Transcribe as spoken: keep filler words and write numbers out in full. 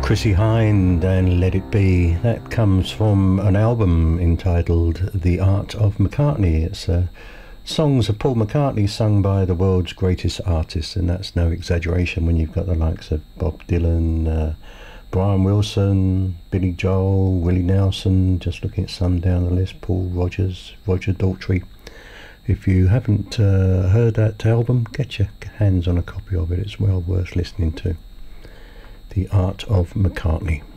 Chrissie Hynde and Let It Be. That comes from an album entitled The Art of McCartney. It's uh, songs of Paul McCartney sung by the world's greatest artists, and that's no exaggeration when you've got the likes of Bob Dylan, uh, Brian Wilson, Billy Joel, Willie Nelson, just looking at some down the list, Paul Rogers, Roger Daltrey. If you haven't uh, heard that album, get your hands on a copy of it. It's well worth listening to. The Art of McCartney.